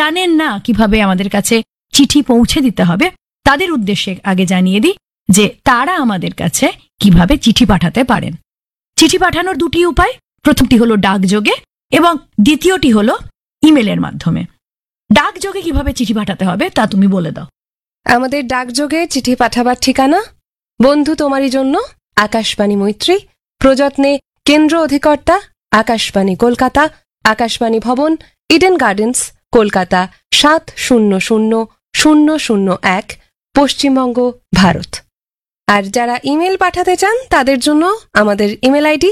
জানেন না কিভাবে আমাদের কাছে চিঠি পৌঁছে দিতে হবে, তাদের উদ্দেশ্যে আগে জানিয়ে দিই যে তারা আমাদের কাছে কিভাবে চিঠি পাঠাতে পারেন। চিঠি পাঠানোর দুটি উপায়, প্রথমটি হলো ডাকযোগে এবং দ্বিতীয়টি হলো ইমেলের মাধ্যমে। ডাকযোগে কিভাবে চিঠি পাঠাতে হবে তা তুমি বলে দাও। আমাদের ডাকযোগে চিঠি পাঠাবার ঠিকানা বন্ধু তোমারই জন্য, আকাশবাণী মৈত্রী, প্রযত্নে কেন্দ্র অধিকর্তা, আকাশবাণী কলকাতা, আকাশবাণী ভবন, ইডেন গার্ডেন্স, কলকাতা ৭০০০০১, পশ্চিমবঙ্গ, ভারত। আর যারা ইমেল পাঠাতে চান তাদের জন্য আমাদের ইমেল আইডি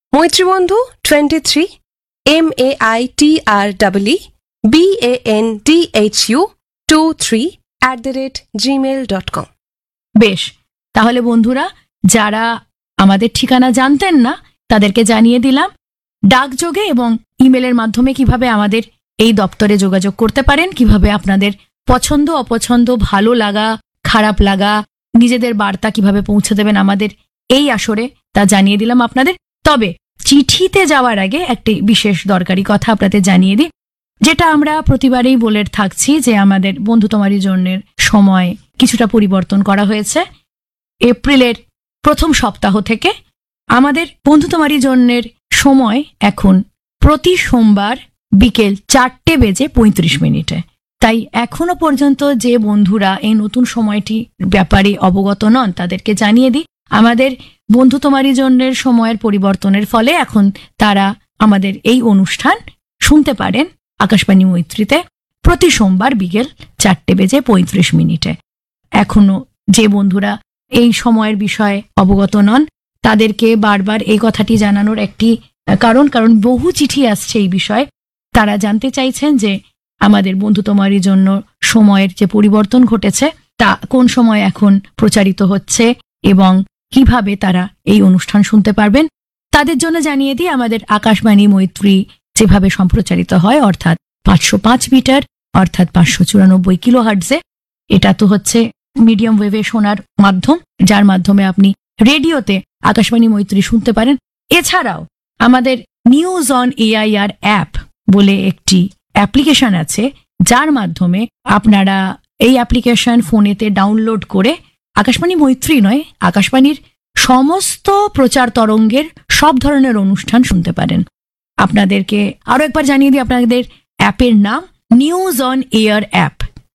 maitribandhu23BANDHU23@gmail.com। বেশ, তাহলে বন্ধুরা যারা আমাদের ঠিকানা জানতেন না তাদেরকে জানিয়ে দিলাম। ডাকযোগে এবং ইমেলের মাধ্যমে কিভাবে আমাদের এই দপ্তরে যোগাযোগ করতে পারেন, কিভাবে আপনাদের পছন্দ অপছন্দ, ভালো লাগা খারাপ লাগা, নিজেদের বার্তা কিভাবে পৌঁছে দেবেন আমাদের এই আসরে, তা জানিয়ে দিলাম আপনাদের। তবে চিঠিতে যাওয়ার আগে একটি বিশেষ দরকারি কথা আপনাদের জানিয়ে দিই, যেটা আমরা প্রতিবারেই বলে থাকছি যে আমাদের বন্ধু তোমারই জন্যের সময় কিছুটা পরিবর্তন করা হয়েছে। এপ্রিলের প্রথম সপ্তাহ থেকে আমাদের বন্ধু তোমারই জন্যের সময় এখন প্রতি সোমবার বিকেল 4:35। তাই এখনো পর্যন্ত যে বন্ধুরা এই নতুন সময়টি ব্যাপারে অবগত নন তাদেরকে জানিয়ে দিই, আমাদের বন্ধু তোমারই জন্যের সময়ের পরিবর্তনের ফলে এখন তারা আমাদের এই অনুষ্ঠান শুনতে পারেন আকাশবাণী মৈত্রীতে প্রতি সোমবার বিকেল 4:35। এখনো যে বন্ধুরা এই সময়ের বিষয়ে অবগত নন তাদেরকে বারবার এই কথাটি জানানোর একটি কারণ বহু চিঠি আসছে এই বিষয়ে। তারা জানতে চাইছেন যে আমাদের বন্ধু তোমারই জন্য সময়ের যে পরিবর্তন ঘটেছে তা কোন সময় এখন প্রচারিত হচ্ছে এবং কিভাবে তারা এই অনুষ্ঠান শুনতে পারবেন। তাদের জন্য জানিয়ে দিই, আমাদের আকাশবাণী মৈত্রী যেভাবে সম্প্রচারিত হয় অর্থাৎ 505 মিটার অর্থাৎ 594 কিলোহার্টজে, এটা তো হচ্ছে মিডিয়াম ওয়েভে শোনার মাধ্যম, যার মাধ্যমে আপনি রেডিওতে আকাশবাণী মৈত্রী শুনতে পারেন। এছাড়াও আমাদের নিউজ অন এআইআর অ্যাপ বলে একটি অ্যাপ্লিকেশন আছে, যার মাধ্যমে আপনারা এই অ্যাপ্লিকেশন ফোনেতে ডাউনলোড করে আকাশবাণী মৈত্রী নয়, আকাশবাণীর সমস্ত প্রচার তরঙ্গের সব ধরনের অনুষ্ঠান শুনতে পারেন। আপনাদেরকে আরো একবার জানিয়ে দিই, আপনাদের অ্যাপের নাম news on air app,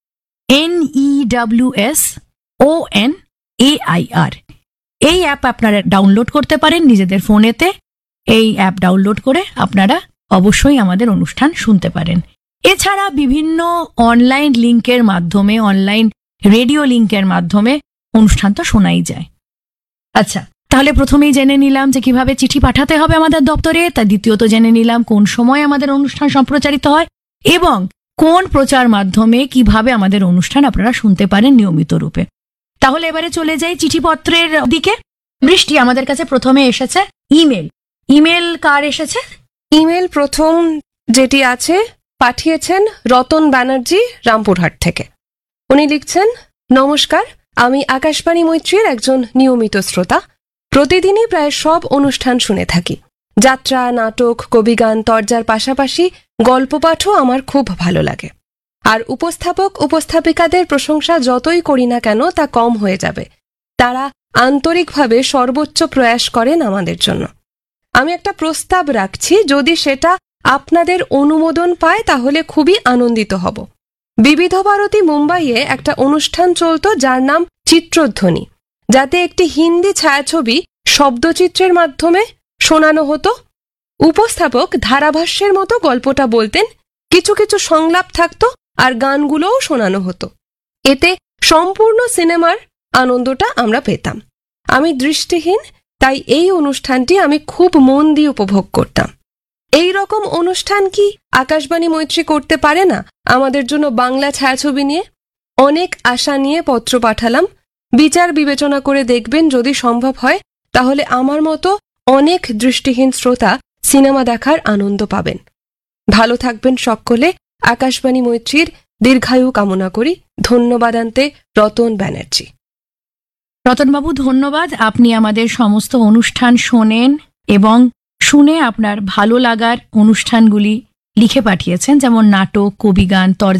NEWSONAIR। এই অ্যাপ আপনারা ডাউনলোড করতে পারেন নিজেদের ফোনেতে। এই অ্যাপ ডাউনলোড করে আপনারা অবশ্যই আমাদের অনুষ্ঠান শুনতে পারেন। এছাড়া বিভিন্ন অনলাইন লিংকের মাধ্যমে, অনলাইন রেডিও লিংকের মাধ্যমে অনুষ্ঠান তো শোনাই যায়। আচ্ছা, তাহলে প্রথমেই জেনে নিলাম যে কিভাবে চিঠি পাঠাতে হবে আমাদের দপ্তরে, তা দ্বিতীয়ত জেনে নিলাম কোন সময় আমাদের অনুষ্ঠান সম্প্রচারিত হয় এবং কোন প্রচার মাধ্যমে কিভাবে আমাদের অনুষ্ঠান আপনারা শুনতে পারেন নিয়মিত রূপে। তাহলে এবারে চলে যাই চিঠিপত্রের দিকে। বৃষ্টি, আমাদের কাছে প্রথমে এসেছে ইমেল কার এসেছে? ইমেল প্রথম যেটি আছে পাঠিয়েছেন রতন ব্যানার্জি রামপুরহাট থেকে। উনি লিখছেন, নমস্কার, আমি আকাশবাণী মৈত্রীর একজন নিয়মিত শ্রোতা। প্রতিদিনই প্রায় সব অনুষ্ঠান শুনে থাকি। যাত্রা, নাটক, কবিগান, তরজার পাশাপাশি গল্প পাঠও আমার খুব ভালো লাগে। আর উপস্থাপক উপস্থাপিকাদের প্রশংসা যতই করি না কেন তা কম হয়ে যাবে। তারা আন্তরিকভাবে সর্বোচ্চ প্রয়াস করেন আমাদের জন্য। আমি একটা প্রস্তাব রাখছি, যদি সেটা আপনাদের অনুমোদন পায় তাহলে খুবই আনন্দিত হব। বিবিধ ভারতী মুম্বাইয়ে একটা অনুষ্ঠান চলত যার নাম চিত্রধ্বনি, যাতে একটি হিন্দি ছায়াছবি শব্দচিত্রের মাধ্যমে শোনানো হতো। উপস্থাপক ধারাভাষ্যের মতো গল্পটা বলতেন, কিছু কিছু সংলাপ থাকতো আর গানগুলোও শোনানো হতো। এতে সম্পূর্ণ সিনেমার আনন্দটা আমরা পেতাম। আমি দৃষ্টিহীন, তাই এই অনুষ্ঠানটি আমি খুব মন দিয়ে উপভোগ করতাম। এই রকম অনুষ্ঠান কি আকাশবাণী মৈত্রী করতে পারে না আমাদের জন্য বাংলা ছায়াছবি নিয়ে? অনেক আশা নিয়ে পত্র পাঠালাম। বিচার বিবেচনা করে দেখবেন, যদি সম্ভব হয় তাহলে আমার মতো অনেক দৃষ্টিহীন শ্রোতা সিনেমা দেখার আনন্দ পাবেন। ভালো থাকবেন সকলে। আকাশবাণী মৈত্রীর দীর্ঘায়ু কামনা করি। ধন্যবাদান্তে, রতন ব্যানার্জি। রতনবাবু ধন্যবাদ। আপনি আমাদের সমস্ত অনুষ্ঠান শোনেন এবং শুনে আপনার ভালো লাগার অনুষ্ঠানগুলি লিখে পাঠিয়েছেন, যেমন নাটক, কবিগান, তরজা